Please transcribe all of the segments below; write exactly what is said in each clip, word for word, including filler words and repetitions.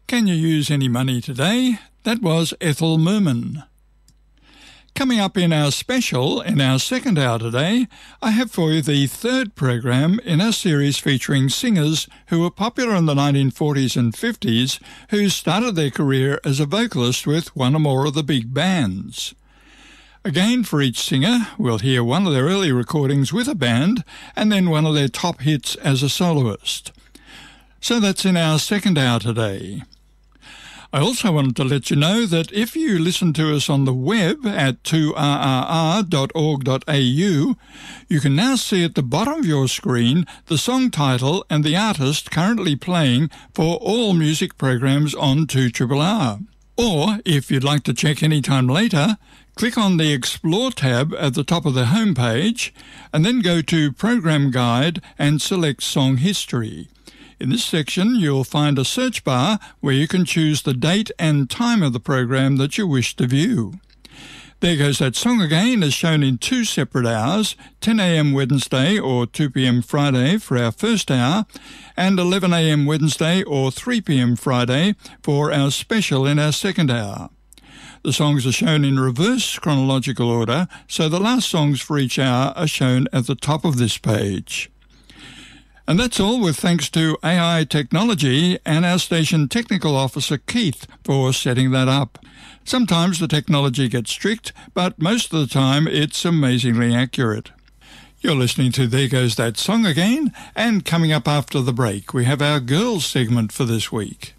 Can you use any money today? That was Ethel Merman. Coming up in our special, in our second hour today, I have for you the third program in our series featuring singers who were popular in the nineteen forties and fifties who started their career as a vocalist with one or more of the big bands. Again, for each singer, we'll hear one of their early recordings with a band and then one of their top hits as a soloist. So that's in our second hour today. I also wanted to let you know that if you listen to us on the web at two r r r dot org dot a u, you can now see at the bottom of your screen the song title and the artist currently playing for all music programs on two R R R. Or, if you'd like to check any time later, click on the Explore tab at the top of the homepage and then go to Program Guide and select Song History. In this section, you'll find a search bar where you can choose the date and time of the program that you wish to view. There Goes That Song Again is shown in two separate hours, ten a m Wednesday or two p m Friday for our first hour, and eleven a m Wednesday or three p m Friday for our special in our second hour. The songs are shown in reverse chronological order, so the last songs for each hour are shown at the top of this page. And that's all, with thanks to A I technology and our station technical officer Keith for setting that up. Sometimes the technology gets strict, but most of the time it's amazingly accurate. You're listening to There Goes That Song Again, and coming up after the break, we have our girls segment for this week.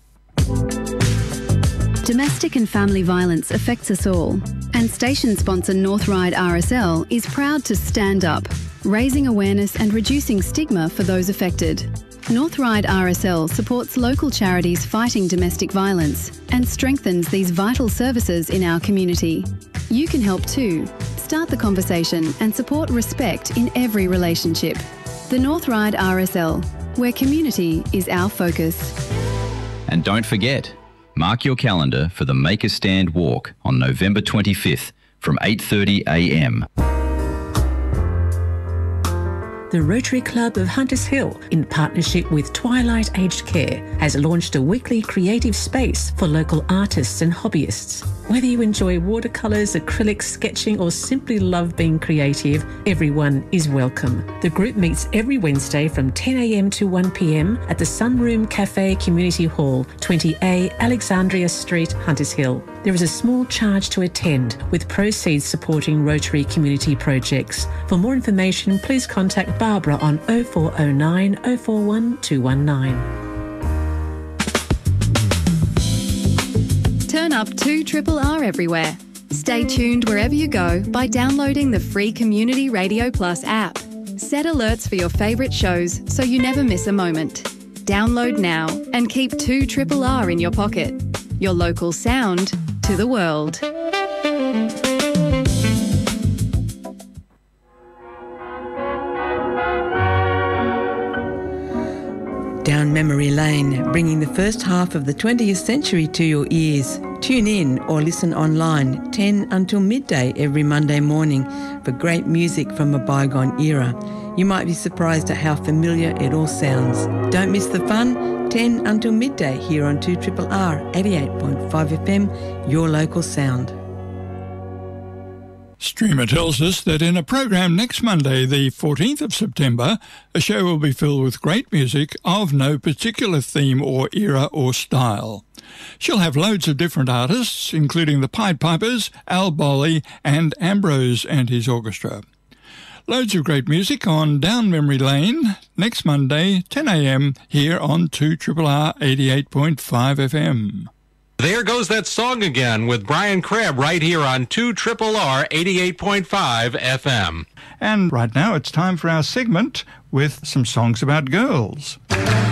Domestic and family violence affects us all, and station sponsor Northride R S L is proud to stand up, raising awareness and reducing stigma for those affected. Northride R S L supports local charities fighting domestic violence and strengthens these vital services in our community. You can help too. Start the conversation and support respect in every relationship. The Northride R S L, where community is our focus. And don't forget, mark your calendar for the Make a Stand walk on November twenty-fifth from eight thirty a m. The Rotary Club of Hunters Hill, in partnership with Twilight Aged Care, has launched a weekly creative space for local artists and hobbyists. Whether you enjoy watercolours, acrylics, sketching, or simply love being creative, everyone is welcome. The group meets every Wednesday from ten a m to one p m at the Sunroom Cafe Community Hall, twenty A Alexandria Street, Hunters Hill. There is a small charge to attend, with proceeds supporting Rotary community projects. For more information, please contact Barbara on oh four oh nine, oh four one, two one nine. Turn up two R R R everywhere. Stay tuned wherever you go by downloading the free Community Radio Plus app. Set alerts for your favourite shows so you never miss a moment. Download now and keep two R R R in your pocket. Your local sound to the world. Down memory lane, bringing the first half of the twentieth century to your ears. Tune in or listen online ten until midday every Monday morning for great music from a bygone era. You might be surprised at how familiar it all sounds. Don't miss the fun, ten until midday here on two R R R eighty-eight point five F M, your local sound. Streamer tells us that in a program next Monday, the fourteenth of September, a show will be filled with great music of no particular theme or era or style. She'll have loads of different artists, including the Pied Pipers, Al Bolly and Ambrose and his orchestra. Loads of great music on Down Memory Lane next Monday, ten a m here on two R R R eighty-eight point five F M. There Goes That Song Again with Brian Crabb right here on two R R R eighty-eight point five F M. And right now it's time for our segment with some songs about girls.